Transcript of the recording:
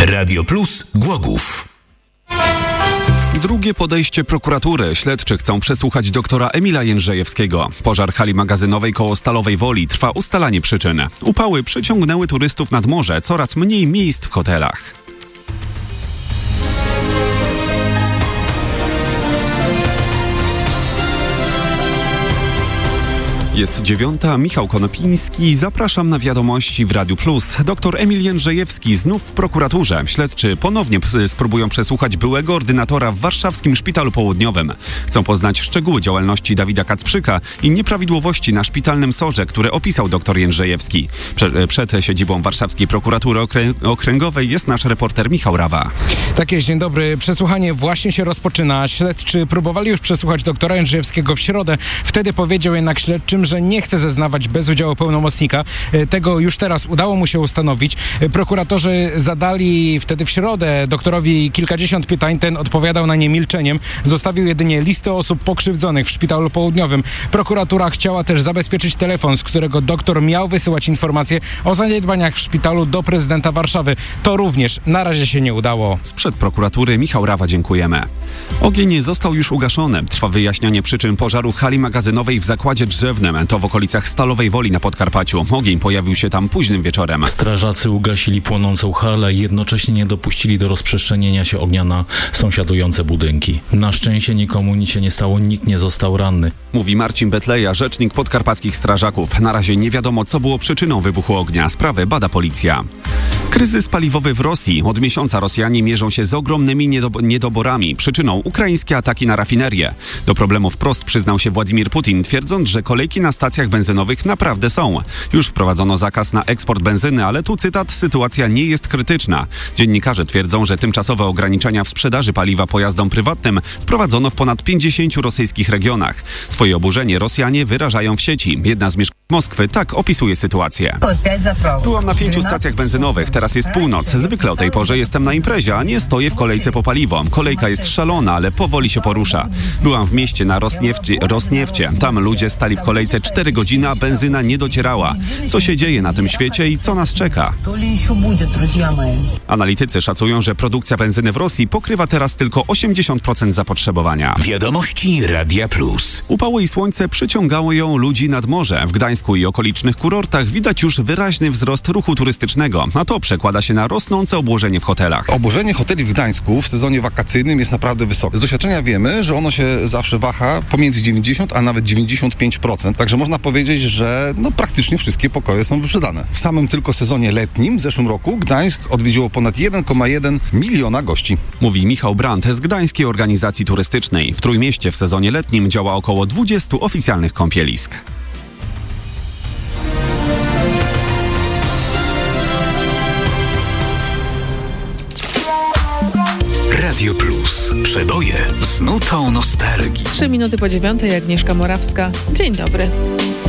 Radio Plus Głogów. Drugie podejście prokuratury. Śledczy chcą przesłuchać doktora Emila Jędrzejewskiego. Pożar hali magazynowej koło Stalowej Woli. Trwa ustalanie przyczyn. Upały przyciągnęły turystów nad morze. Coraz mniej miejsc w hotelach. Jest 9:00, Michał Konopiński. Zapraszam na wiadomości w Radiu Plus. Doktor Emil Jędrzejewski znów w prokuraturze. Śledczy ponownie spróbują przesłuchać byłego ordynatora w warszawskim Szpitalu Południowym. Chcą poznać szczegóły działalności Dawida Kacprzyka i nieprawidłowości na szpitalnym SOR-ze, które opisał doktor Jędrzejewski. Przed siedzibą Warszawskiej Prokuratury Okręgowej jest nasz reporter Michał Rawa. Tak jest, dzień dobry. Przesłuchanie właśnie się rozpoczyna. Śledczy próbowali już przesłuchać doktora Jędrzejewskiego w środę. Wtedy powiedział jednak śledczym, że nie chce zeznawać bez udziału pełnomocnika. Tego już teraz udało mu się ustanowić. Prokuratorzy zadali wtedy w środę doktorowi kilkadziesiąt pytań. Ten odpowiadał na nie milczeniem. Zostawił jedynie listę osób pokrzywdzonych w Szpitalu Południowym. Prokuratura chciała też zabezpieczyć telefon, z którego doktor miał wysyłać informacje o zaniedbaniach w szpitalu do prezydenta Warszawy. To również na razie się nie udało. Sprzed prokuratury Michał Rawa, dziękujemy. Ogień został już ugaszony. Trwa wyjaśnianie przyczyn pożaru hali magazynowej w zakładzie drzewnym. To w okolicach Stalowej Woli na Podkarpaciu. Ogień pojawił się tam późnym wieczorem. Strażacy ugasili płonącą halę i jednocześnie nie dopuścili do rozprzestrzenienia się ognia na sąsiadujące budynki. Na szczęście nikomu nic się nie stało, nikt nie został ranny. Mówi Marcin Betleja, rzecznik podkarpackich strażaków. Na razie nie wiadomo, co było przyczyną wybuchu ognia. Sprawę bada policja. Kryzys paliwowy w Rosji. Od miesiąca Rosjanie mierzą się z ogromnymi niedoborami. Przyczyną ukraińskie ataki na rafinerię. Do problemu wprost przyznał się Władimir Putin, twierdząc, że kolejki na stacjach benzynowych naprawdę są. Już wprowadzono zakaz na eksport benzyny, ale tu cytat: sytuacja nie jest krytyczna. Dziennikarze twierdzą, że tymczasowe ograniczenia w sprzedaży paliwa pojazdom prywatnym wprowadzono w ponad 50 rosyjskich regionach. Swoje oburzenie Rosjanie wyrażają w sieci. Jedna z mieszkańców Moskwy tak opisuje sytuację. Byłam na 5 stacjach benzynowych, teraz jest północ. Zwykle o tej porze jestem na imprezie, a nie stoję w kolejce po paliwo. Kolejka jest szalona, ale powoli się porusza. Byłam w mieście na Rosniefcie. Tam ludzie stali w kolejce 4 godziny, a benzyna nie docierała. Co się dzieje na tym świecie i co nas czeka? Analitycy szacują, że produkcja benzyny w Rosji pokrywa teraz tylko 80% zapotrzebowania. Wiadomości Radia Plus. Upały i słońce przyciągało ludzi nad morze. W Gdańsku i okolicznych kurortach widać już wyraźny wzrost ruchu turystycznego, a to przekłada się na rosnące obłożenie w hotelach. Obłożenie hoteli w Gdańsku w sezonie wakacyjnym jest naprawdę wysokie. Z doświadczenia wiemy, że ono się zawsze waha pomiędzy 90 a nawet 95%. Także można powiedzieć, że praktycznie wszystkie pokoje są wyprzedane. W samym tylko sezonie letnim w zeszłym roku Gdańsk odwiedziło ponad 1,1 miliona gości. Mówi Michał Brandt z Gdańskiej Organizacji Turystycznej. W Trójmieście w sezonie letnim działa około 20 oficjalnych kąpielisk. Radio Plus. Przeboje z nutą nostalgii. 3 minuty po 9:00, Agnieszka Morawska. Dzień dobry.